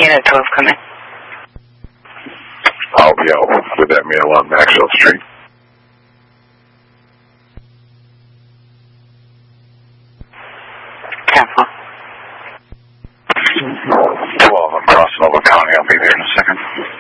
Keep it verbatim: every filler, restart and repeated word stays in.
Unit twelve, come in. I'll be out with that mail on Maxwell Street. Cancel. twelve, I'm crossing over county. I'll be there in a second.